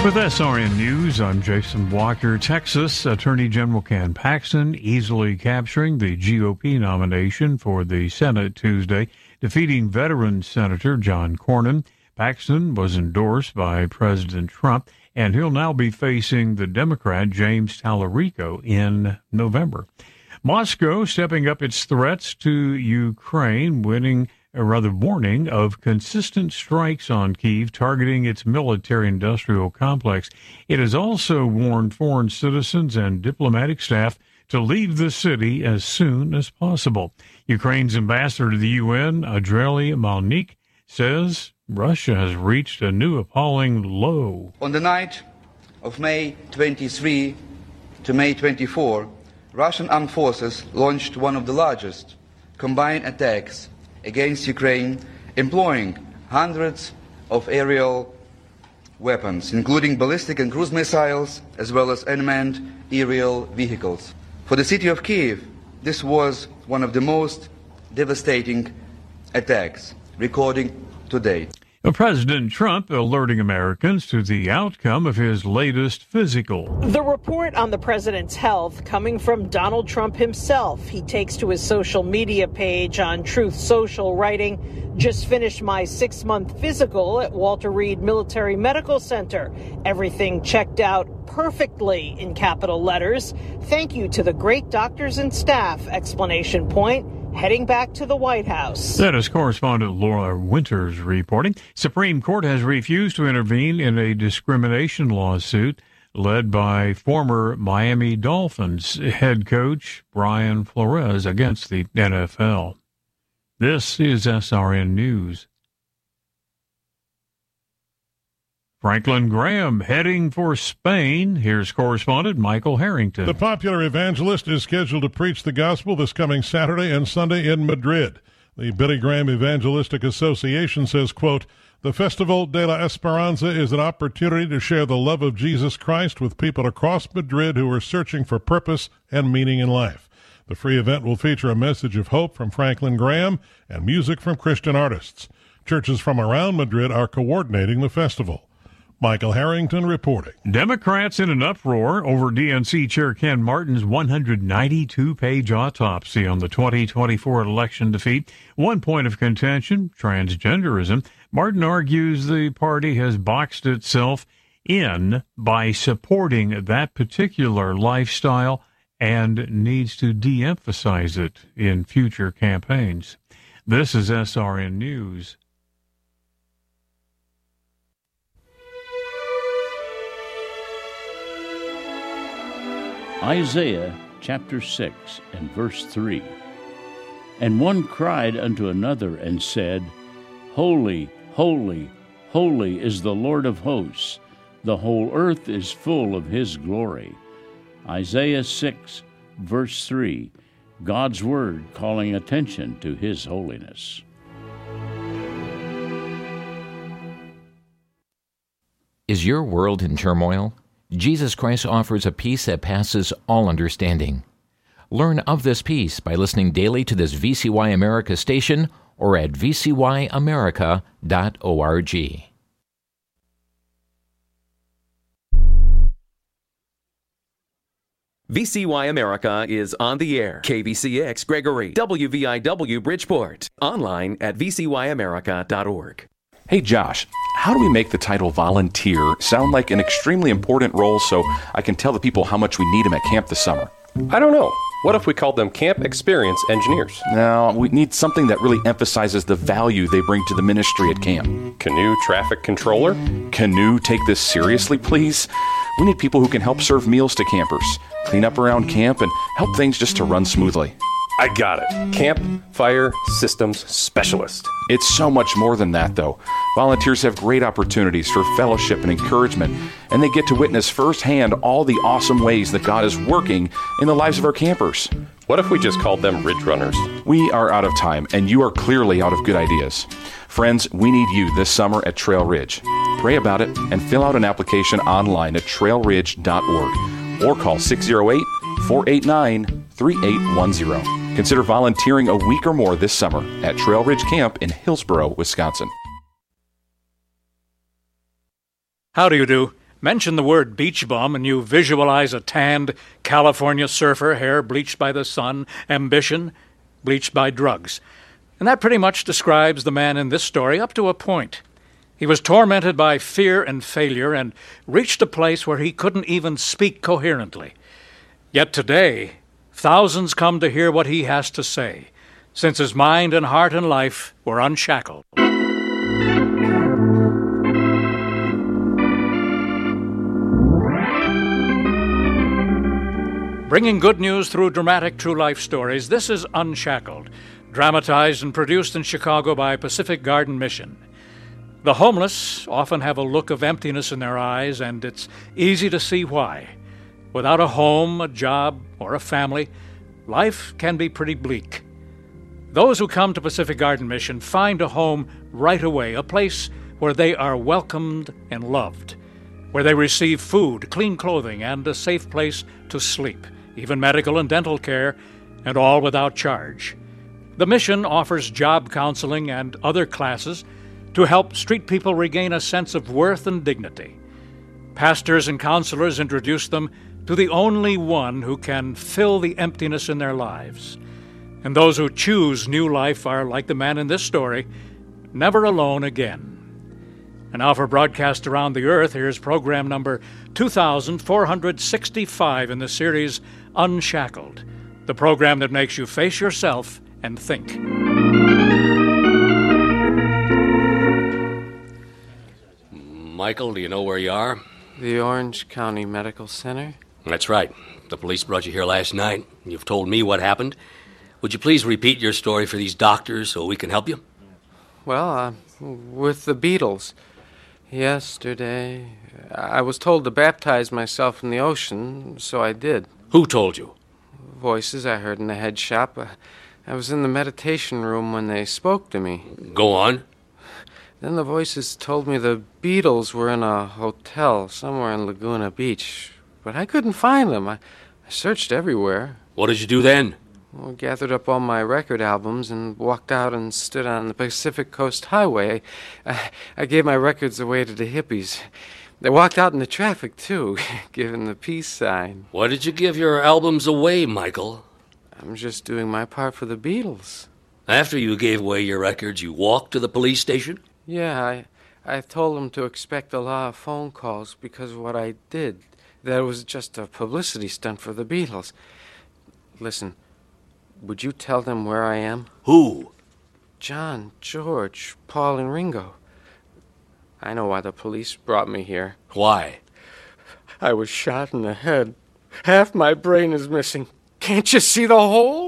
With SRN News, I'm Jason Walker. Texas Attorney General Ken Paxton easily capturing the GOP nomination for the Senate Tuesday, defeating veteran Senator John Cornyn. Paxton was endorsed by President Trump, and he'll now be facing the Democrat James Tallarico in November. Moscow stepping up its threats to Ukraine, warning of consistent strikes on Kyiv targeting its military-industrial complex. It has also warned foreign citizens and diplomatic staff to leave the city as soon as possible. Ukraine's ambassador to the UN, Andriy Melnik, says Russia has reached a new appalling low. On the night of May 23 to May 24, Russian armed forces launched one of the largest combined attacks against Ukraine, employing hundreds of aerial weapons, including ballistic and cruise missiles, as well as unmanned aerial vehicles. For the city of Kyiv, this was one of the most devastating attacks recorded to date. President Trump alerting Americans to the outcome of his latest physical. The report on the president's health coming from Donald Trump himself. He takes to his social media page on Truth Social, writing, "Just finished my 6-month physical at Walter Reed Military Medical Center. Everything checked out perfectly," in capital letters. "Thank you to the great doctors and staff!" Explanation point. Heading back to the White House. That is correspondent Laura Winters reporting. Supreme Court has refused to intervene in a discrimination lawsuit led by former Miami Dolphins head coach Brian Flores against the NFL. This is SRN News. Franklin Graham heading for Spain. Here's correspondent Michael Harrington. The popular evangelist is scheduled to preach the gospel this coming Saturday and Sunday in Madrid. The Billy Graham Evangelistic Association says, quote, "The Festival de la Esperanza is an opportunity to share the love of Jesus Christ with people across Madrid who are searching for purpose and meaning in life. The free event will feature a message of hope from Franklin Graham and music from Christian artists. Churches from around Madrid are coordinating the festival." Michael Harrington reporting. Democrats in an uproar over DNC Chair Ken Martin's 192-page autopsy on the 2024 election defeat. One point of contention, transgenderism. Martin argues the party has boxed itself in by supporting that particular lifestyle and needs to de-emphasize it in future campaigns. This is SRN News. Isaiah chapter 6 and verse 3. And one cried unto another and said, Holy, holy, holy is the Lord of hosts. The whole earth is full of his glory. Isaiah 6 verse 3. God's word calling attention to his holiness. Is your world in turmoil? Jesus Christ offers a peace that passes all understanding. Learn of this peace by listening daily to this VCY America station or at vcyamerica.org. VCY America is on the air. KBCX Gregory, WVIW Bridgeport. Online at vcyamerica.org. Hey Josh, how do we make the title volunteer sound like an extremely important role so I can tell the people how much we need them at camp this summer? I don't know. What if we called them Camp Experience Engineers? No, we need something that really emphasizes the value they bring to the ministry at camp. Canoe Traffic Controller? Canoe, take this seriously, please? We need people who can help serve meals to campers, clean up around camp, and help things just to run smoothly. I got it. Camp Fire Systems Specialist. It's so much more than that, though. Volunteers have great opportunities for fellowship and encouragement, and they get to witness firsthand all the awesome ways that God is working in the lives of our campers. What if we just called them Ridge Runners? We are out of time, and you are clearly out of good ideas. Friends, we need you this summer at Trail Ridge. Pray about it and fill out an application online at trailridge.org or call 608-489-3810. Consider volunteering a week or more this summer at Trail Ridge Camp in Hillsboro, Wisconsin. How do you do? Mention the word beach bum and you visualize a tanned California surfer, hair bleached by the sun, ambition bleached by drugs. And that pretty much describes the man in this story up to a point. He was tormented by fear and failure and reached a place where he couldn't even speak coherently. Yet today, thousands come to hear what he has to say, since his mind and heart and life were unshackled. Bringing good news through dramatic true-life stories, this is Unshackled, dramatized and produced in Chicago by Pacific Garden Mission. The homeless often have a look of emptiness in their eyes, and it's easy to see why. Without a home, a job, or a family, life can be pretty bleak. Those who come to Pacific Garden Mission find a home right away, a place where they are welcomed and loved, where they receive food, clean clothing, and a safe place to sleep, even medical and dental care, and all without charge. The mission offers job counseling and other classes to help street people regain a sense of worth and dignity. Pastors and counselors introduce them to the only one who can fill the emptiness in their lives. And those who choose new life are, like the man in this story, never alone again. And now for broadcast around the earth, here's program number 2465 in the series Unshackled, the program that makes you face yourself and think. Michael, do you know where you are? The Orange County Medical Center. That's right. The police brought you here last night. You've told me what happened. Would you please repeat your story for these doctors so we can help you? Well, with the Beatles. Yesterday, I was told to baptize myself in the ocean, so I did. Who told you? Voices I heard in the head shop. I was in the meditation room when they spoke to me. Go on. Then the voices told me the Beatles were in a hotel somewhere in Laguna Beach, but I couldn't find them. I searched everywhere. What did you do then? I gathered up all my record albums and walked out and stood on the Pacific Coast Highway. I gave my records away to the hippies. They walked out in the traffic, too, giving the peace sign. Why did you give your albums away, Michael? I'm just doing my part for the Beatles. After you gave away your records, you walked to the police station? Yeah, I told them to expect a lot of phone calls because of what I did. That it was just a publicity stunt for the Beatles. Listen, would you tell them where I am? Who? John, George, Paul, and Ringo. I know why the police brought me here. Why? I was shot in the head. Half my brain is missing. Can't you see the hole?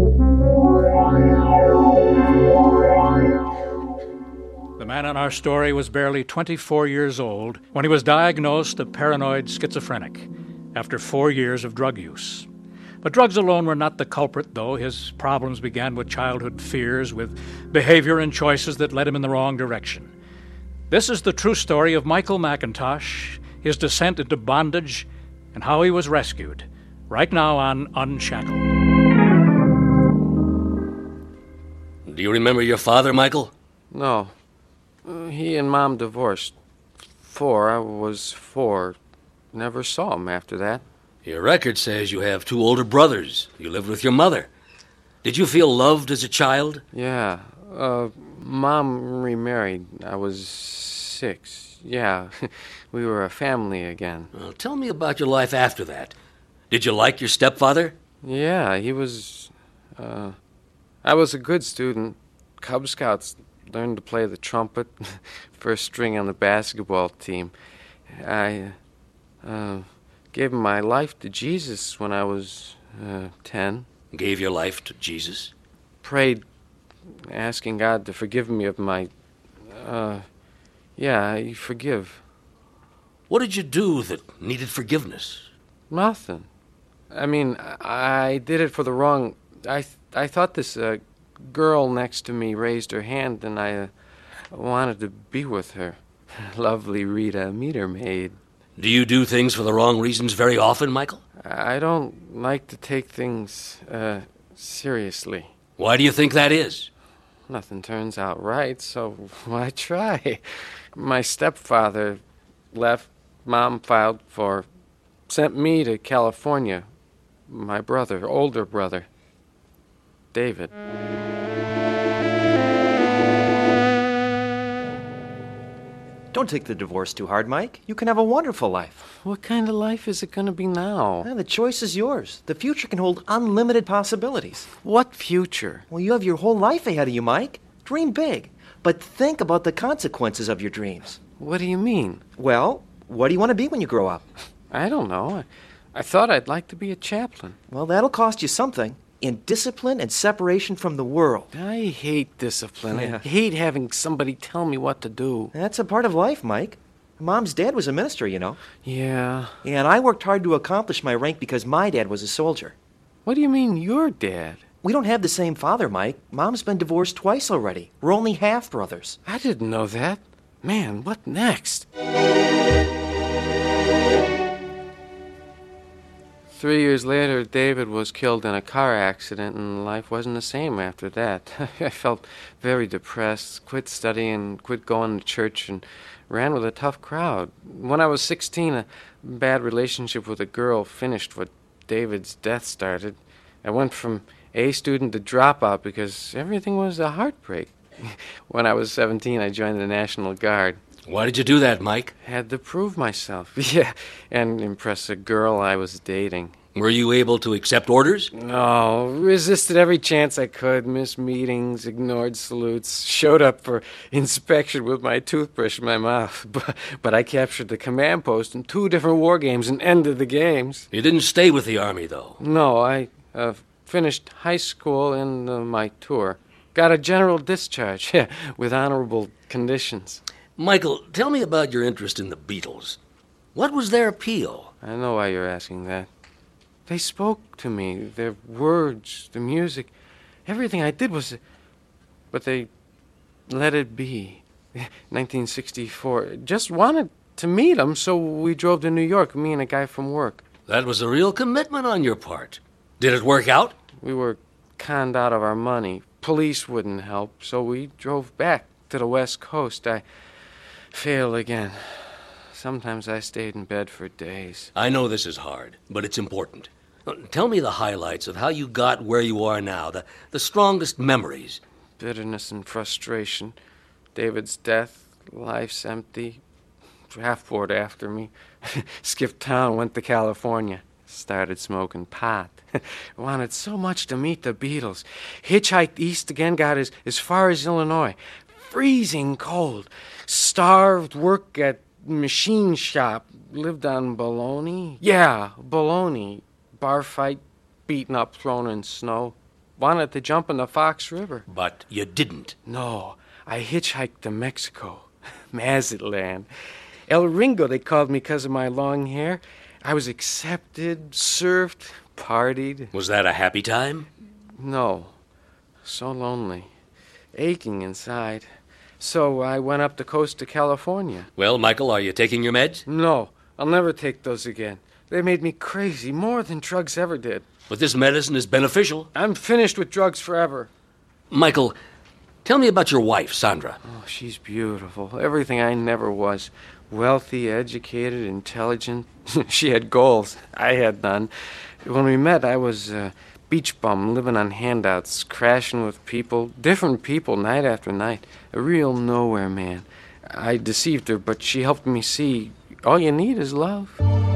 The man in our story was barely 24 years old when he was diagnosed a paranoid schizophrenic after 4 years of drug use. But drugs alone were not the culprit, though. His problems began with childhood fears, with behavior and choices that led him in the wrong direction. This is the true story of Michael McIntosh, his descent into bondage, and how he was rescued, right now on Unshackled. Do you remember your father, Michael? No. He and Mom divorced. I was 4. Never saw him after that. Your record says you have 2 older brothers. You lived with your mother. Did you feel loved as a child? Yeah. Mom remarried. I was 6. Yeah. We were a family again. Well, tell me about your life after that. Did you like your stepfather? Yeah, he was... I was a good student. Cub Scouts, learned to play the trumpet. First string on the basketball team. I gave my life to Jesus when I was 10. Gave your life to Jesus? Prayed, asking God to forgive me of my... I forgive. What did you do that needed forgiveness? Nothing. I mean, I did it for the wrong... I thought this girl next to me raised her hand, and I wanted to be with her. Lovely Rita, meter maid. Do you do things for the wrong reasons very often, Michael? I don't like to take things seriously. Why do you think that is? Nothing turns out right, so why try? My stepfather left Mom sent me to California. My brother, older brother, David. Don't take the divorce too hard, Mike. You can have a wonderful life. What kind of life is it going to be now? The choice is yours. The future can hold unlimited possibilities. What future? Well, you have your whole life ahead of you, Mike. Dream big, but think about the consequences of your dreams. What do you mean? Well, what do you want to be when you grow up? I don't know. I thought I'd like to be a chaplain. Well, that'll cost you something. In discipline and separation from the world. I hate discipline. Yeah. I hate having somebody tell me what to do. That's a part of life, Mike. Mom's dad was a minister, you know. Yeah. And I worked hard to accomplish my rank because my dad was a soldier. What do you mean, your dad? We don't have the same father, Mike. Mom's been divorced twice already. We're only half-brothers. I didn't know that. Man, what next? 3 years later, David was killed in a car accident, and life wasn't the same after that. I felt very depressed, quit studying, quit going to church, and ran with a tough crowd. When I was 16, a bad relationship with a girl finished what David's death started. I went from A student to dropout because everything was a heartbreak. When I was 17, I joined the National Guard. Why did you do that, Mike? Had to prove myself. Yeah, and impress a girl I was dating. Were you able to accept orders? No, resisted every chance I could, missed meetings, ignored salutes, showed up for inspection with my toothbrush in my mouth. But I captured the command post in 2 different war games and ended the games. You didn't stay with the Army, though. No, I finished high school and my tour. Got a general discharge, with honorable conditions. Michael, tell me about your interest in the Beatles. What was their appeal? I know why you're asking that. They spoke to me, their words, the music. Everything I did was... But they let it be. 1964. Just wanted to meet them, so we drove to New York, me and a guy from work. That was a real commitment on your part. Did it work out? We were conned out of our money. Police wouldn't help, so we drove back to the West Coast. I failed again. Sometimes I stayed in bed for days. I know this is hard, but it's important. Tell me the highlights of how you got where you are now, the strongest memories. Bitterness and frustration. David's death. Life's empty. Half bored after me. Skipped town, went to California. Started smoking pot. Wanted so much to meet the Beatles. Hitchhiked east again, got as far as Illinois. Freezing cold. Starved, work at machine shop. Lived on bologna. Yeah, bologna. Bar fight, beaten up, thrown in snow. Wanted to jump in the Fox River. But you didn't. No, I hitchhiked to Mexico. Mazatlan. El Ringo, they called me because of my long hair. I was accepted, surfed, partied. Was that a happy time? No. So lonely. Aching inside. So I went up the coast to California. Well, Michael, are you taking your meds? No, I'll never take those again. They made me crazy, more than drugs ever did. But this medicine is beneficial. I'm finished with drugs forever. Michael, tell me about your wife, Sandra. Oh, she's beautiful. Everything I never was. Wealthy, educated, intelligent. She had goals. I had none. When we met, I was a beach bum, living on handouts, crashing with people, different people, night after night. A real nowhere man. I deceived her, but she helped me see all you need is love.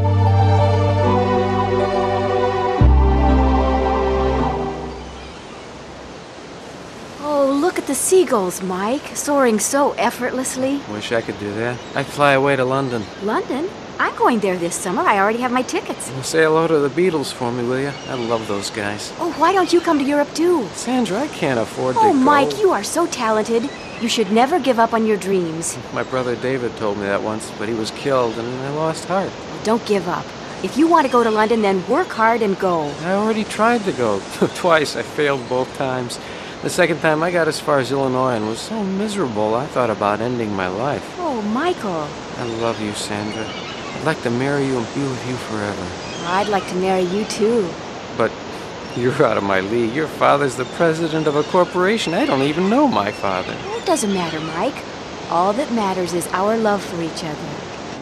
Look at the seagulls, Mike, soaring so effortlessly. Wish I could do that. I'd fly away to London. London? I'm going there this summer. I already have my tickets. Well, say hello to the Beatles for me, will you? I love those guys. Oh, why don't you come to Europe, too? Sandra, I can't afford to go. Oh, Mike, you are so talented. You should never give up on your dreams. My brother David told me that once, but he was killed, and I lost heart. Don't give up. If you want to go to London, then work hard and go. I already tried to go. Twice. I failed both times. The second time, I got as far as Illinois and was so miserable, I thought about ending my life. Oh, Michael. I love you, Sandra. I'd like to marry you and be with you forever. Well, I'd like to marry you, too. But you're out of my league. Your father's the president of a corporation. I don't even know my father. Well, it doesn't matter, Mike. All that matters is our love for each other.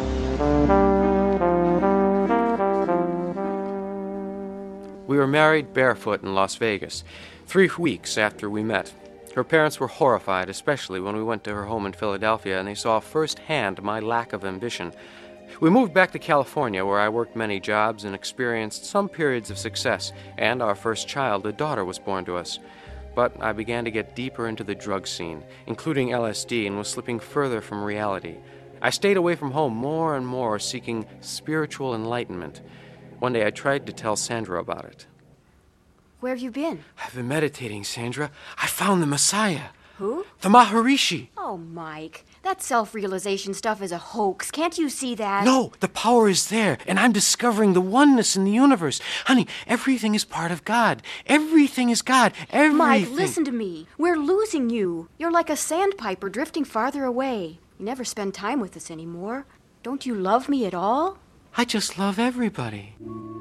We were married barefoot in Las Vegas, 3 weeks after we met. Her parents were horrified, especially when we went to her home in Philadelphia, and they saw firsthand my lack of ambition. We moved back to California, where I worked many jobs and experienced some periods of success, and our first child, a daughter, was born to us. But I began to get deeper into the drug scene, including LSD, and was slipping further from reality. I stayed away from home more and more, seeking spiritual enlightenment. One day I tried to tell Sandra about it. Where have you been? I've been meditating, Sandra. I found the Messiah. Who? The Maharishi. Oh, Mike, that self-realization stuff is a hoax. Can't you see that? No, the power is there, and I'm discovering the oneness in the universe. Honey, everything is part of God. Everything is God. Everything. Mike, listen to me. We're losing you. You're like a sandpiper drifting farther away. You never spend time with us anymore. Don't you love me at all? I just love everybody.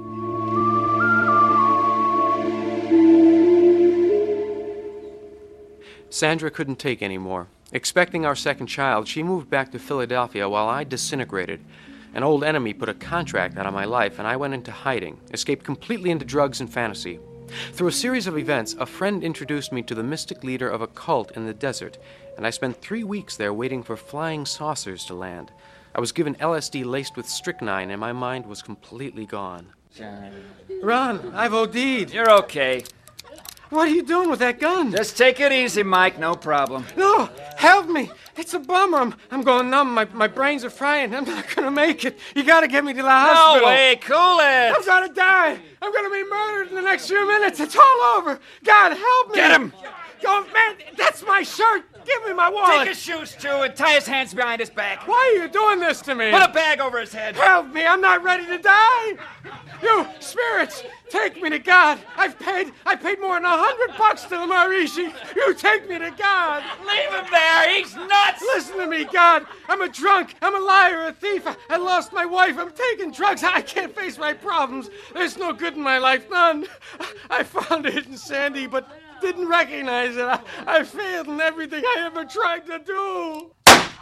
Sandra couldn't take any more. Expecting our second child, she moved back to Philadelphia while I disintegrated. An old enemy put a contract out of my life, and I went into hiding, escaped completely into drugs and fantasy. Through a series of events, a friend introduced me to the mystic leader of a cult in the desert, and I spent 3 weeks there waiting for flying saucers to land. I was given LSD laced with strychnine, and my mind was completely gone. Ron, I've OD'd. You're okay. What are you doing with that gun? Just take it easy, Mike. No problem. No, help me. It's a bummer. I'm going numb. My brains are frying. I'm not going to make it. You got to get me to the hospital. No way. Cool it. I'm going to die. I'm going to be murdered in the next few minutes. It's all over. God, help me. Get him. Oh, man, that's my shirt. Give me my wallet. Take his shoes, too, and tie his hands behind his back. Why are you doing this to me? Put a bag over his head. Help me. I'm not ready to die. You spirits, take me to God. I paid more than $100 to the Maharishi. You take me to God. Leave him there. He's nuts. Listen to me, God. I'm a drunk. I'm a liar, a thief. I lost my wife. I'm taking drugs. I can't face my problems. There's no good in my life. None. I found it in Sandy, but didn't recognize it. I failed in everything I ever tried to do.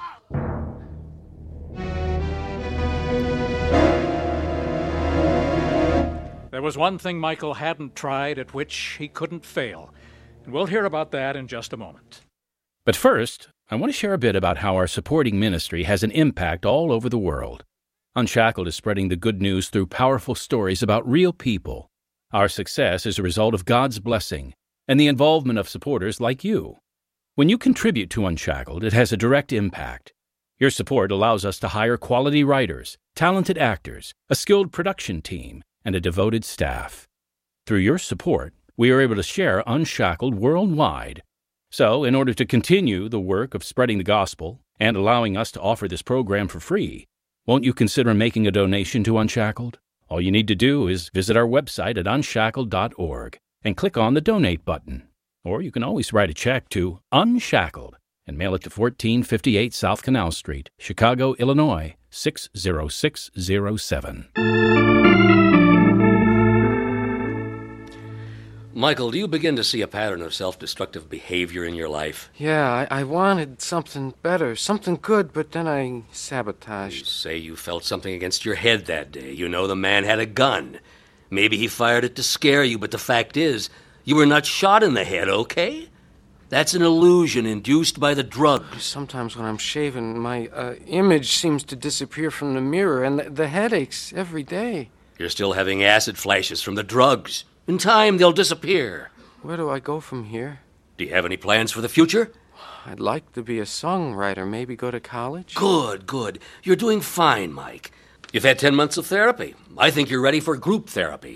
There was one thing Michael hadn't tried at which he couldn't fail, and we'll hear about that in just a moment. But first, I want to share a bit about how our supporting ministry has an impact all over the world. Unshackled is spreading the good news through powerful stories about real people. Our success is a result of God's blessing and the involvement of supporters like you. When you contribute to Unshackled, it has a direct impact. Your support allows us to hire quality writers, talented actors, a skilled production team, and a devoted staff. Through your support, we are able to share Unshackled worldwide. So, in order to continue the work of spreading the gospel and allowing us to offer this program for free, won't you consider making a donation to Unshackled? All you need to do is visit our website at unshackled.org and click on the Donate button. Or you can always write a check to Unshackled and mail it to 1458 South Canal Street, Chicago, Illinois, 60607. Michael, do you begin to see a pattern of self-destructive behavior in your life? Yeah, I wanted something better, something good, but then I sabotaged. You say you felt something against your head that day. You know the man had a gun. Maybe he fired it to scare you, but the fact is, you were not shot in the head, okay? That's an illusion induced by the drugs. Sometimes when I'm shaving, my image seems to disappear from the mirror, and the headaches every day. You're still having acid flashes from the drugs. In time, they'll disappear. Where do I go from here? Do you have any plans for the future? I'd like to be a songwriter, maybe go to college. Good. You're doing fine, Mike. You've had 10 months of therapy. I think you're ready for group therapy.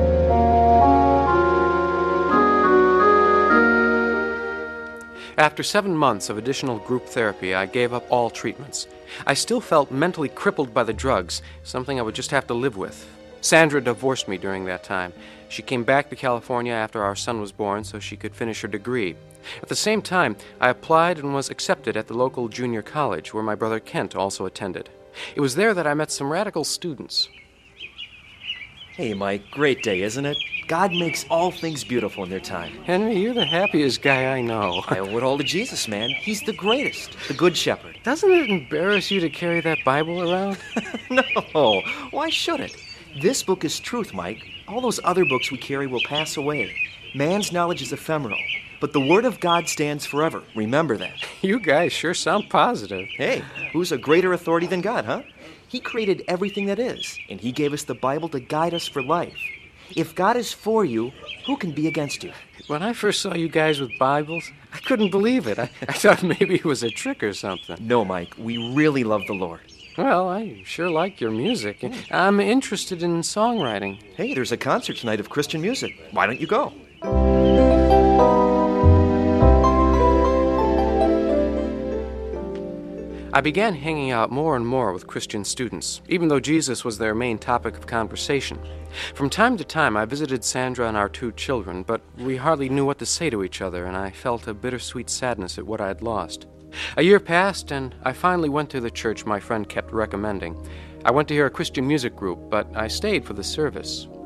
After 7 months of additional group therapy, I gave up all treatments. I still felt mentally crippled by the drugs, something I would just have to live with. Sandra divorced me during that time. She came back to California after our son was born so she could finish her degree. At the same time, I applied and was accepted at the local junior college where my brother Kent also attended. It was there that I met some radical students. Hey, Mike, great day, isn't it? God makes all things beautiful in their time. Henry, you're the happiest guy I know. I owe it all to Jesus, man. He's the greatest, the good shepherd. Doesn't it embarrass you to carry that Bible around? No, why should it? This book is truth, Mike. All those other books we carry will pass away. Man's knowledge is ephemeral, but the Word of God stands forever. Remember that. You guys sure sound positive. Hey, who's a greater authority than God, huh? He created everything that is, and He gave us the Bible to guide us for life. If God is for you, who can be against you? When I first saw you guys with Bibles, I couldn't believe it. I thought maybe it was a trick or something. No, Mike, we really love the Lord. Well, I sure like your music. I'm interested in songwriting. Hey, there's a concert tonight of Christian music. Why don't you go? I began hanging out more and more with Christian students, even though Jesus was their main topic of conversation. From time to time, I visited Sandra and our 2 children, but we hardly knew what to say to each other, and I felt a bittersweet sadness at what I had lost. A year passed, and I finally went to the church my friend kept recommending. I went to hear a Christian music group, but I stayed for the service.